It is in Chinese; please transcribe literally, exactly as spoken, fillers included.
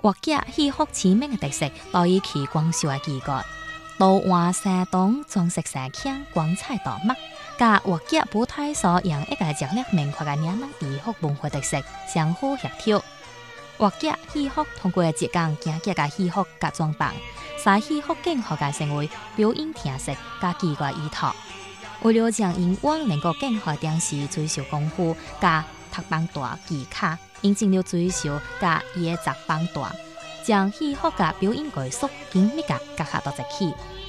活脚戏曲知名嘅特色，在于其光秀嘅技艺，刀换山洞，装饰山腔，光彩夺目。甲活脚舞台所用一个强烈明确嘅岭南艺术文化特色相互协调。活脚戏曲通过一讲行脚嘅戏曲甲装扮，使戏曲更好嘅成为表演形式甲技艺依托。为了将英往能够更好展示追求功夫甲读棒大技巧，引进了追求甲野杂棒大，将戏曲甲表演艺术紧密甲结合到一起。